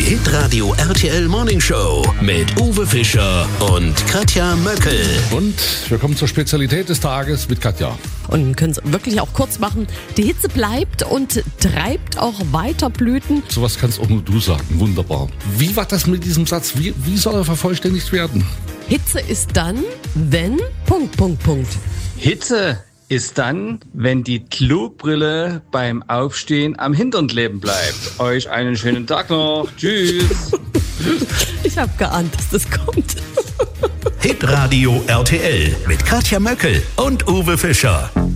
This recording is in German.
Hitradio RTL Morning Show mit Uwe Fischer und Katja Möckel. Und wir kommen zur Spezialität des Tages mit Katja. Und können es wirklich auch kurz machen. Die Hitze bleibt und treibt auch weiter Blüten. Sowas kannst auch nur du sagen. Wunderbar. Wie war das mit diesem Satz? Wie soll er vervollständigt werden? Hitze ist dann, wenn... ... Hitze ist dann, wenn die Klobrille beim Aufstehen am Hintern kleben bleibt. Euch einen schönen Tag noch. Tschüss. Ich habe geahnt, dass das kommt. Hitradio RTL mit Katja Möckel und Uwe Fischer.